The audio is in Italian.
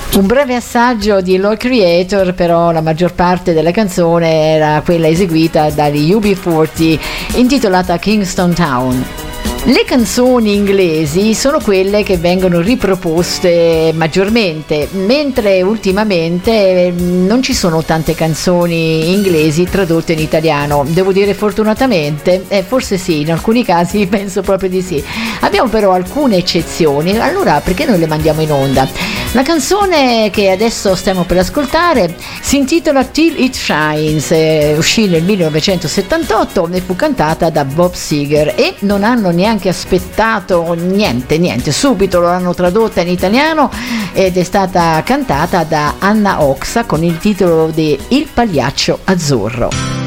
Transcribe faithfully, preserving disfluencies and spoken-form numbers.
Un breve assaggio di Law Creator, però la maggior parte della canzone era quella eseguita dagli U B quaranta intitolata Kingston Town. Le canzoni inglesi sono quelle che vengono riproposte maggiormente, mentre ultimamente non ci sono tante canzoni inglesi tradotte in italiano. Devo dire fortunatamente, eh, forse sì, in alcuni casi penso proprio di sì. Abbiamo però alcune eccezioni, allora perché non le mandiamo in onda? La canzone che adesso stiamo per ascoltare si intitola Till It Shines, eh, uscì nel millenovecentosettantotto e fu cantata da Bob Seger, e non hanno neanche aspettato niente, niente, subito l'hanno tradotta in italiano ed è stata cantata da Anna Oxa con il titolo di Il Pagliaccio Azzurro.